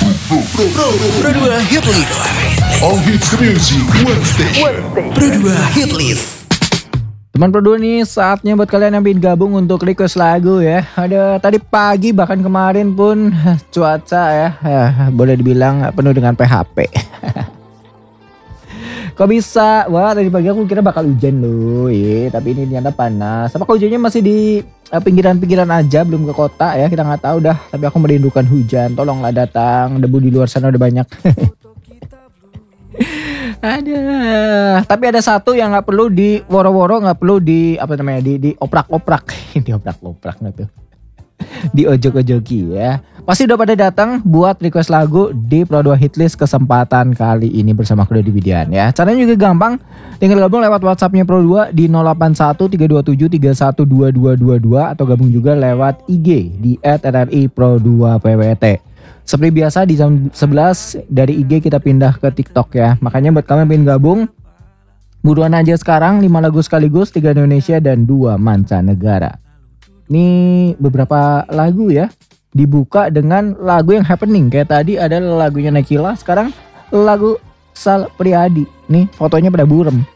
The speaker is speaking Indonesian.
Pro 2 Hit List. All hits music, one station. Pro 2 Hit List. Teman Pro 2 nih, saatnya buat kalian yang ingin gabung untuk request lagu ya. Ada tadi pagi bahkan kemarin pun cuaca ya boleh dibilang penuh dengan PHP. Kok bisa? Wah, tadi pagi aku kira bakal hujan loh, tapi ini ternyata panas. Apakah hujannya masih di pinggiran-pinggiran aja, belum ke kota ya? Kita nggak tahu dah. Tapi aku merindukan hujan. Tolonglah datang. Debu di luar sana udah banyak. Ada. Tapi ada satu yang nggak perlu di woro-woro, nggak perlu di di oprak-oprak. Di oprak-oprak nggak tuh? Di ojok-ojoki ya. Pasti udah pada datang buat request lagu di Pro 2 Hitlist kesempatan kali ini bersama aku Dodi Widian ya. Caranya juga gampang, tinggal gabung lewat WhatsAppnya Pro 2 di 081327312222 atau gabung juga lewat IG di @rri_pro2pwt. Seperti biasa di jam 11 dari IG kita pindah ke TikTok ya. Makanya buat kalian yang pengen gabung, buruan aja sekarang 5 lagu sekaligus, 3 Indonesia dan 2 mancanegara. Ini beberapa lagu ya. Dibuka dengan lagu yang happening. Kayak tadi ada lagunya Nakila, sekarang lagu Sal Priadi. Nih fotonya pada burem.